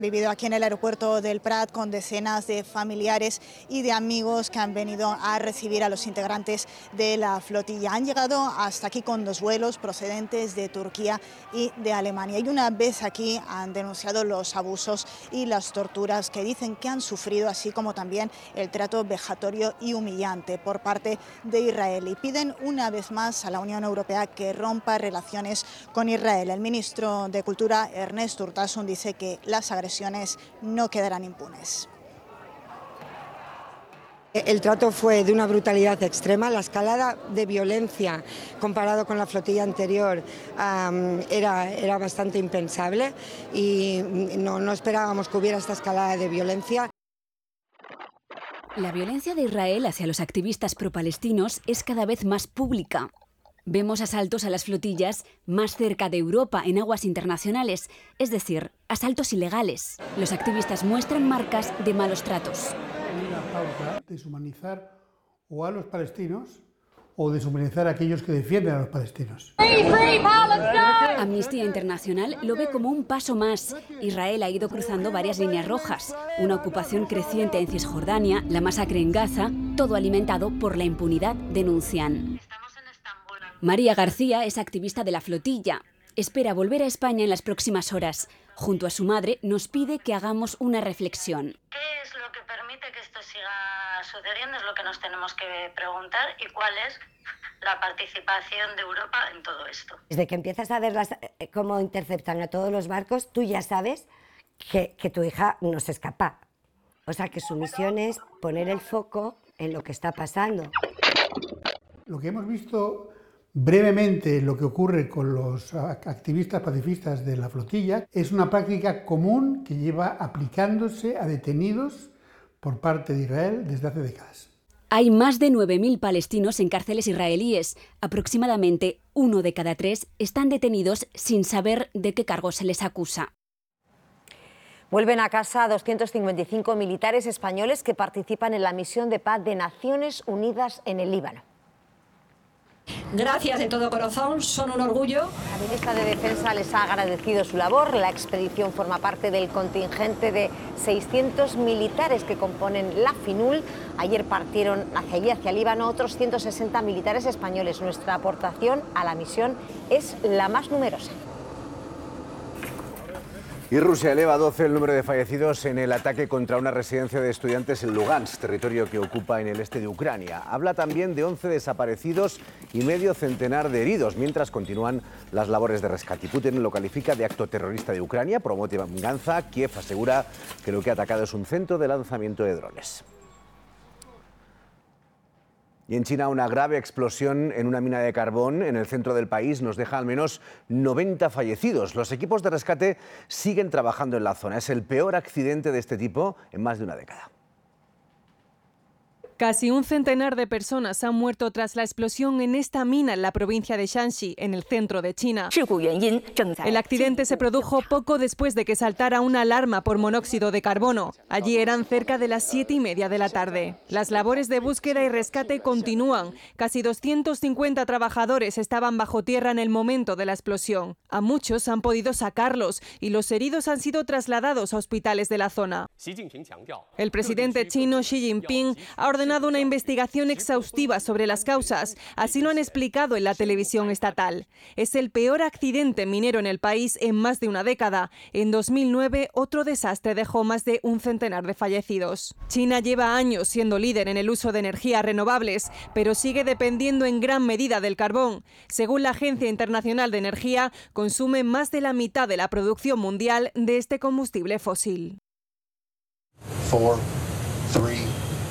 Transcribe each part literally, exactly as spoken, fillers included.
Vivido aquí en el aeropuerto del Prat con decenas de familiares y de amigos que han venido a recibir a los integrantes de la flotilla. Han llegado hasta aquí con dos vuelos procedentes de Turquía y de Alemania. Y una vez aquí han denunciado los abusos y las torturas que dicen que han sufrido, así como también el trato vejatorio y humillante por parte de Israel. Y piden una vez más a la Unión Europea que rompa relaciones con Israel. El ministro de Cultura, Ernest Urtasun, dice que las agresiones no quedarán impunes. El trato fue de una brutalidad extrema, la escalada de violencia comparado con la flotilla anterior um, era, era bastante impensable y no, no esperábamos que hubiera esta escalada de violencia. La violencia de Israel hacia los activistas pro-palestinos es cada vez más pública. Vemos asaltos a las flotillas más cerca de Europa, en aguas internacionales, es decir, asaltos ilegales. Los activistas muestran marcas de malos tratos. Hay una pauta de deshumanizar o a los palestinos o deshumanizar a aquellos que defienden a los palestinos. Amnistía Internacional lo ve como un paso más. Israel ha ido cruzando varias líneas rojas. Una ocupación creciente en Cisjordania, la masacre en Gaza, todo alimentado por la impunidad, denuncian. María García es activista de la flotilla. Espera volver a España en las próximas horas. Junto a su madre nos pide que hagamos una reflexión. ¿Qué es lo que permite que esto siga sucediendo? Es lo que nos tenemos que preguntar, y cuál es la participación de Europa en todo esto. Desde que empiezas a ver las, cómo interceptan a todos los barcos, tú ya sabes que, que tu hija no se escapa. O sea que su misión es poner el foco en lo que está pasando. Lo que hemos visto brevemente, lo que ocurre con los activistas pacifistas de la flotilla, es una práctica común que lleva aplicándose a detenidos por parte de Israel desde hace décadas. Hay más de nueve mil palestinos en cárceles israelíes. Aproximadamente uno de cada tres están detenidos sin saber de qué cargo se les acusa. Vuelven a casa doscientos cincuenta y cinco militares españoles que participan en la misión de paz de Naciones Unidas en el Líbano. Gracias de todo corazón, son un orgullo. La ministra de Defensa les ha agradecido su labor. La expedición forma parte del contingente de seiscientos militares que componen la FINUL. Ayer partieron hacia allí, hacia Líbano, otros ciento sesenta militares españoles. Nuestra aportación a la misión es la más numerosa. Y Rusia eleva a doce el número de fallecidos en el ataque contra una residencia de estudiantes en Lugansk, territorio que ocupa en el este de Ucrania. Habla también de once desaparecidos y medio centenar de heridos, mientras continúan las labores de rescate. Putin lo califica de acto terrorista de Ucrania, promueve venganza. Kiev asegura que lo que ha atacado es un centro de lanzamiento de drones. Y en China, una grave explosión en una mina de carbón en el centro del país nos deja al menos noventa fallecidos. Los equipos de rescate siguen trabajando en la zona. Es el peor accidente de este tipo en más de una década. Casi un centenar de personas han muerto tras la explosión en esta mina en la provincia de Shanxi, en el centro de China. El accidente se produjo poco después de que saltara una alarma por monóxido de carbono. Allí eran cerca de las siete y media de la tarde. Las labores de búsqueda y rescate continúan. Casi doscientos cincuenta trabajadores estaban bajo tierra en el momento de la explosión. A muchos han podido sacarlos y los heridos han sido trasladados a hospitales de la zona. El presidente chino Xi Jinping ha ordenado una investigación exhaustiva sobre las causas. Así lo han explicado en la televisión estatal. Es el peor accidente minero en el país en más de una década. En dos mil nueve, otro desastre dejó más de un centenar de fallecidos. China lleva años siendo líder en el uso de energías renovables, pero sigue dependiendo en gran medida del carbón. Según la Agencia Internacional de Energía, consume más de la mitad de la producción mundial de este combustible fósil. Four, three.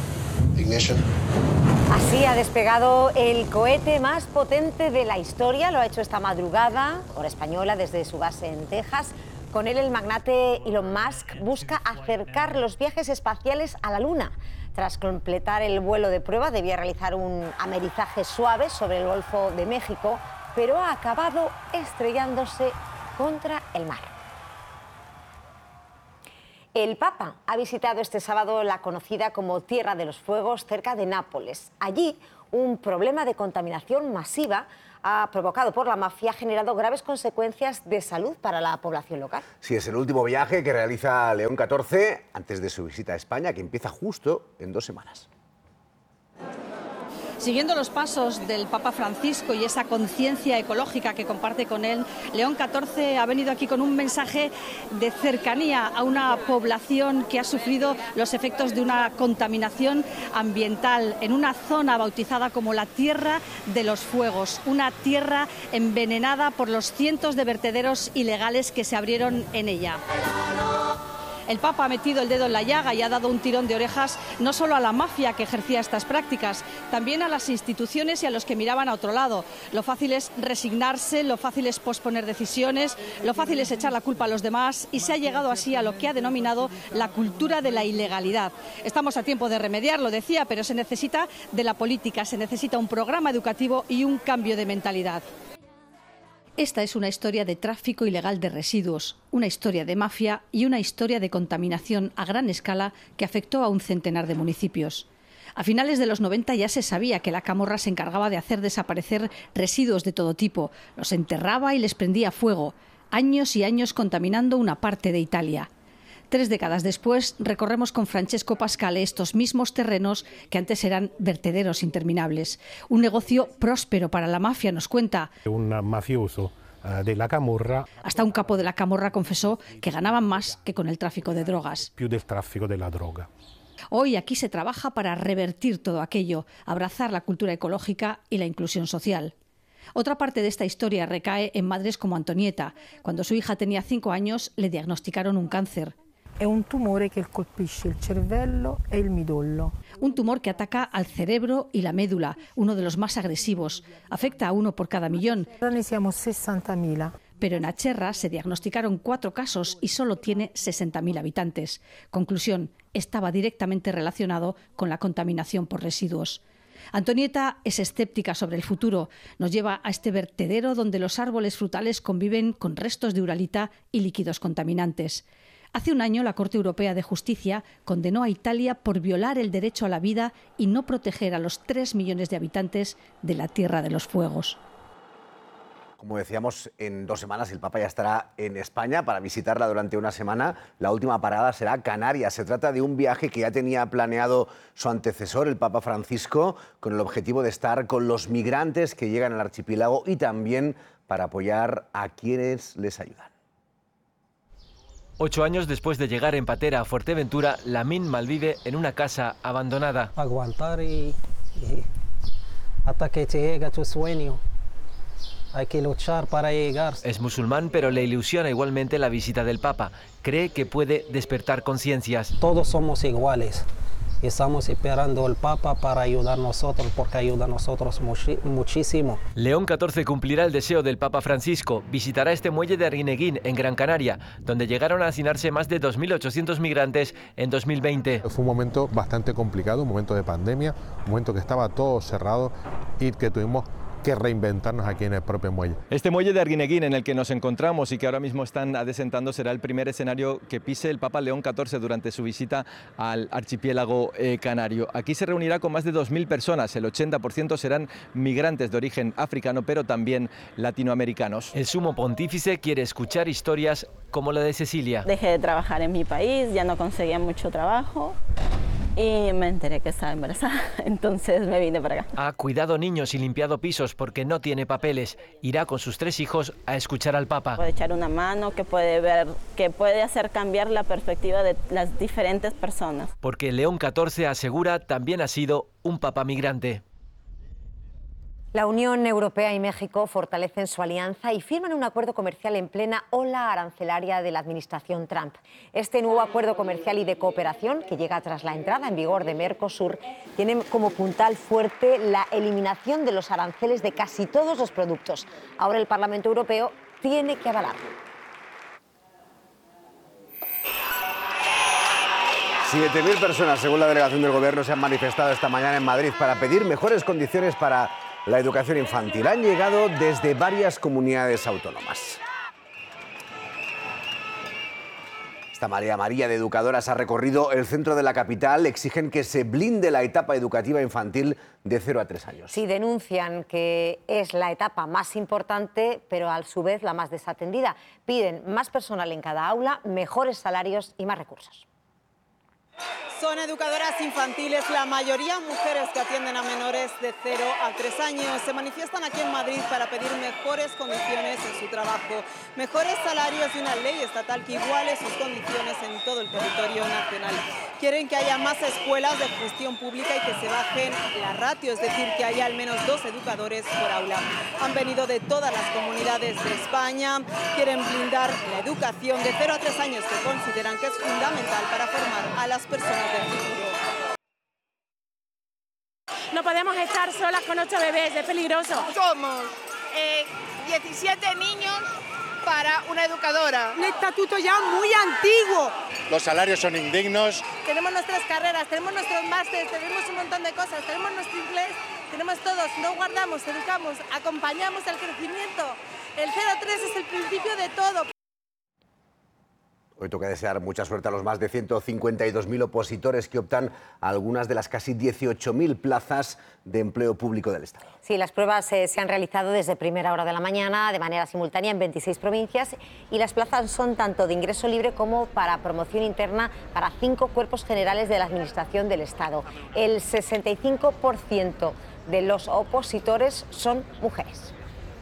Así ha despegado el cohete más potente de la historia. Lo ha hecho esta madrugada, hora española, desde su base en Texas. Con él, el magnate Elon Musk busca acercar los viajes espaciales a la Luna. Tras completar el vuelo de prueba, debía realizar un amerizaje suave sobre el Golfo de México, pero ha acabado estrellándose contra el mar. El Papa ha visitado este sábado la conocida como Tierra de los Fuegos, cerca de Nápoles. Allí, Un problema de contaminación masiva ha provocado por la mafia ha generado graves consecuencias de salud para la población local. Sí, es el último viaje que realiza León catorce antes de su visita a España, que empieza justo en dos semanas. Siguiendo los pasos del Papa Francisco y esa conciencia ecológica que comparte con él, León catorce ha venido aquí con un mensaje de cercanía a una población que ha sufrido los efectos de una contaminación ambiental en una zona bautizada como la Tierra de los Fuegos, una tierra envenenada por los cientos de vertederos ilegales que se abrieron en ella. El Papa ha metido el dedo en la llaga y ha dado un tirón de orejas no solo a la mafia que ejercía estas prácticas, también a las instituciones y a los que miraban a otro lado. Lo fácil es resignarse, lo fácil es posponer decisiones, lo fácil es echar la culpa a los demás y se ha llegado así a lo que ha denominado la cultura de la ilegalidad. Estamos a tiempo de remediarlo, decía, pero se necesita de la política, se necesita un programa educativo y un cambio de mentalidad. Esta es una historia de tráfico ilegal de residuos, una historia de mafia y una historia de contaminación a gran escala que afectó a un centenar de municipios. A finales de los noventa ya se sabía que la camorra se encargaba de hacer desaparecer residuos de todo tipo, los enterraba y les prendía fuego, años y años contaminando una parte de Italia. Tres décadas después recorremos con Francesco Pascale estos mismos terrenos que antes eran vertederos interminables. Un negocio próspero para la mafia, nos cuenta. Un mafioso de la camorra. Hasta un capo de la camorra confesó que ganaban más que con el tráfico de drogas. Più del tráfico de la droga. Hoy aquí se trabaja para revertir todo aquello, abrazar la cultura ecológica y la inclusión social. Otra parte de esta historia recae en madres como Antonieta. Cuando su hija tenía cinco años le diagnosticaron un cáncer. È un tumore che colpisce il cervello e il midollo. Un tumor que ataca al cerebro y la médula, uno de los más agresivos. Afecta a uno por cada millón. Ahora ne siamo sessantamila. Pero en Acherra se diagnosticaron cuatro casos y solo tiene sesenta mil habitantes. Conclusión, estaba directamente relacionado con la contaminación por residuos. Antonieta es escéptica sobre el futuro. Nos lleva a este vertedero donde los árboles frutales conviven con restos de uralita y líquidos contaminantes. Hace un año la Corte Europea de Justicia condenó a Italia por violar el derecho a la vida y no proteger a los tres millones de habitantes de la Tierra de los Fuegos. Como decíamos, en dos semanas el Papa ya estará en España para visitarla durante una semana. La última parada será Canarias. Se trata de un viaje que ya tenía planeado su antecesor, el Papa Francisco, con el objetivo de estar con los migrantes que llegan al archipiélago y también para apoyar a quienes les ayudan. Ocho años después de llegar en patera a Fuerteventura, Lamin malvive en una casa abandonada. Aguantar y, y hasta que llega tu sueño. Hay que luchar para llegar. Es musulmán, pero le ilusiona igualmente la visita del Papa. Cree que puede despertar conciencias. Todos somos iguales. Estamos esperando al Papa para ayudar a nosotros, porque ayuda a nosotros muchi muchísimo. León catorce cumplirá el deseo del Papa Francisco. Visitará este muelle de Arguineguín, en Gran Canaria, donde llegaron a hacinarse más de dos mil ochocientos migrantes en dos mil veinte. Fue un momento bastante complicado, un momento de pandemia, un momento que estaba todo cerrado y que tuvimos que reinventarnos aquí en el propio muelle. Este muelle de Arguineguín en el que nos encontramos y que ahora mismo están adesentando será el primer escenario que pise el Papa León catorce durante su visita al archipiélago eh, canario. Aquí se reunirá con más de dos mil personas, el ochenta por ciento serán migrantes de origen africano, pero también latinoamericanos. El sumo pontífice quiere escuchar historias como la de Cecilia. Dejé de trabajar en mi país, ya no conseguía mucho trabajo y me enteré que estaba embarazada, entonces me vine para acá. Ha cuidado niños y limpiado pisos porque no tiene papeles. Irá con sus tres hijos a escuchar al Papa. Puede echar una mano, que puede ver, que puede hacer cambiar la perspectiva de las diferentes personas. Porque León catorce asegura también ha sido un Papa migrante. La Unión Europea y México fortalecen su alianza y firman un acuerdo comercial en plena ola arancelaria de la administración Trump. Este nuevo acuerdo comercial y de cooperación, que llega tras la entrada en vigor de Mercosur, tiene como puntal fuerte la eliminación de los aranceles de casi todos los productos. Ahora el Parlamento Europeo tiene que avalarlo. siete mil personas, según la delegación del Gobierno, se han manifestado esta mañana en Madrid para pedir mejores condiciones para la educación infantil. Han llegado desde varias comunidades autónomas. Esta marea amarilla de educadoras ha recorrido el centro de la capital. Exigen que se blinde la etapa educativa infantil de cero a tres años. Sí, denuncian que es la etapa más importante, pero a su vez la más desatendida. Piden más personal en cada aula, mejores salarios y más recursos. Son educadoras infantiles, la mayoría mujeres que atienden a menores de cero a tres años. Se manifiestan aquí en Madrid para pedir mejores condiciones en su trabajo, mejores salarios y una ley estatal que iguale sus condiciones en todo el territorio nacional. Quieren que haya más escuelas de gestión pública y que se bajen la ratio, es decir, que haya al menos dos educadores por aula. Han venido de todas las comunidades de España, quieren blindar la educación de cero a tres años, que consideran que es fundamental para formar a las personas del futuro. No podemos estar solas con ocho bebés, es peligroso. Somos eh, diecisiete niños para una educadora. Un estatuto ya muy antiguo. Los salarios son indignos. Tenemos nuestras carreras, tenemos nuestros másteres, tenemos un montón de cosas, tenemos nuestro inglés, tenemos todos, no guardamos, educamos, acompañamos el crecimiento. El cero a tres es el principio de todo. Hoy toca desear mucha suerte a los más de ciento cincuenta y dos mil opositores que optan a algunas de las casi dieciocho mil plazas de empleo público del Estado. Sí, las pruebas eh, se han realizado desde primera hora de la mañana de manera simultánea en veintiséis provincias y las plazas son tanto de ingreso libre como para promoción interna para cinco cuerpos generales de la Administración del Estado. El sesenta y cinco por ciento de los opositores son mujeres.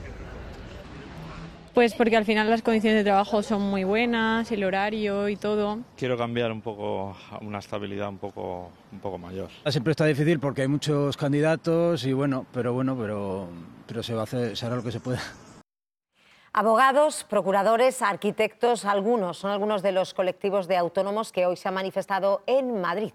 Pues porque al final las condiciones de trabajo son muy buenas, el horario y todo. Quiero cambiar un poco a una estabilidad un poco, un poco mayor. Siempre está difícil porque hay muchos candidatos y bueno, pero bueno, pero, pero se va a hacer, se hará lo que se pueda. Abogados, procuradores, arquitectos, algunos son algunos de los colectivos de autónomos que hoy se han manifestado en Madrid.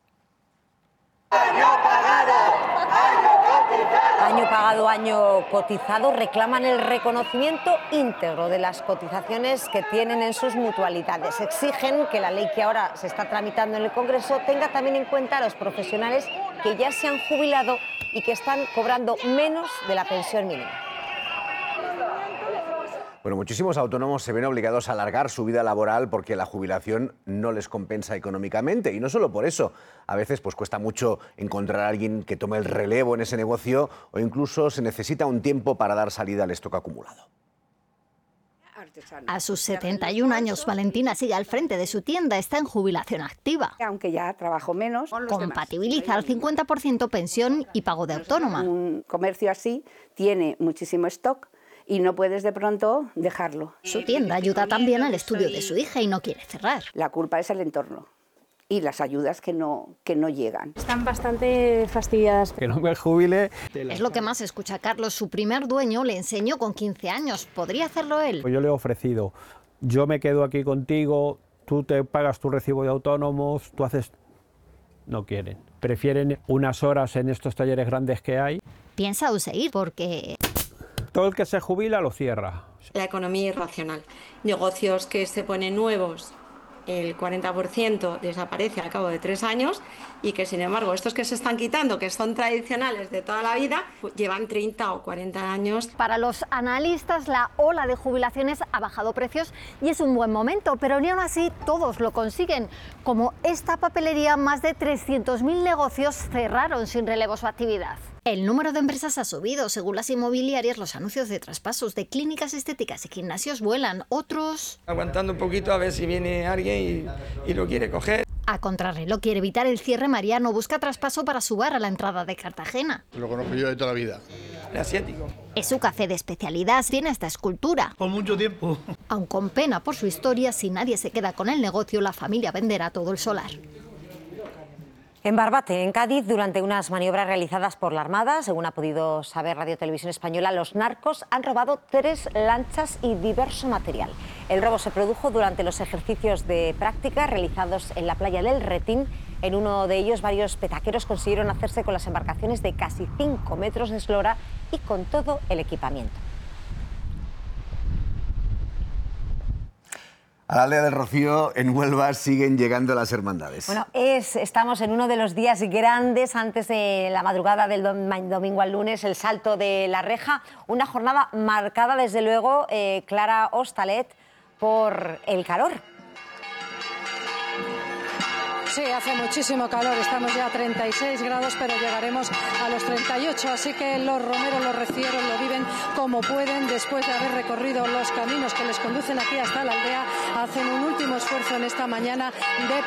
Año pagado, año cotizado. Año pagado, año cotizado, reclaman el reconocimiento íntegro de las cotizaciones que tienen en sus mutualidades. Exigen que la ley que ahora se está tramitando en el Congreso tenga también en cuenta a los profesionales que ya se han jubilado y que están cobrando menos de la pensión mínima. Bueno, muchísimos autónomos se ven obligados a alargar su vida laboral porque la jubilación no les compensa económicamente. Y no solo por eso, a veces pues cuesta mucho encontrar a alguien que tome el relevo en ese negocio o incluso se necesita un tiempo para dar salida al stock acumulado. A sus setenta y un años, Valentina sigue al frente de su tienda, está en jubilación activa. Aunque ya trabajo menos. Compatibiliza al cincuenta por ciento pensión y pago de autónoma. Un comercio así tiene muchísimo stock y no puedes de pronto dejarlo. Su tienda ayuda también al estudio de su hija y no quiere cerrar. La culpa es el entorno y las ayudas que no, que no llegan. Están bastante fastidiadas. Que no me jubile. Es lo que más escucha Carlos. Su primer dueño le enseñó con quince años. ¿Podría hacerlo él? Yo le he ofrecido, yo me quedo aquí contigo, tú te pagas tu recibo de autónomos, tú haces... No quieren. Prefieren unas horas en estos talleres grandes que hay. Piensa aún seguir porque... Todo el que se jubila lo cierra. La economía irracional. Negocios que se ponen nuevos, el cuarenta por ciento desaparece al cabo de tres años y que, sin embargo, estos que se están quitando, que son tradicionales de toda la vida, llevan treinta o cuarenta años. Para los analistas, la ola de jubilaciones ha bajado precios y es un buen momento, pero ni aún así todos lo consiguen. Como esta papelería, más de trescientos mil negocios cerraron sin relevo su actividad. El número de empresas ha subido. Según las inmobiliarias, los anuncios de traspasos de clínicas estéticas y gimnasios vuelan. Otros... aguantando un poquito a ver si viene alguien y, y lo quiere coger. A contrarreloj quiere evitar el cierre. Mariano busca traspaso para su bar a la entrada de Cartagena. Lo conozco yo de toda la vida. El asiático. Es su café de especialidad. Tiene esta escultura. Por mucho tiempo. Aun con pena por su historia, si nadie se queda con el negocio, la familia venderá todo el solar. En Barbate, en Cádiz, durante unas maniobras realizadas por la Armada, según ha podido saber Radio Televisión Española, los narcos han robado tres lanchas y diverso material. El robo se produjo durante los ejercicios de práctica realizados en la playa del Retín. En uno de ellos, varios petaqueros consiguieron hacerse con las embarcaciones de casi cinco metros de eslora y con todo el equipamiento. A la aldea del Rocío, en Huelva, siguen llegando las hermandades. Bueno, es, estamos en uno de los días grandes antes de la madrugada del dom- domingo al lunes, el Salto de la Reja. Una jornada marcada, desde luego, eh, Clara Hostalet, por el calor. Sí, hace muchísimo calor, estamos ya a treinta y seis grados, pero llegaremos a los treinta y ocho, así que los romeros, los recieros lo viven como pueden después de haber recorrido los caminos que les conducen aquí hasta la aldea. Hacen un último esfuerzo en esta mañana de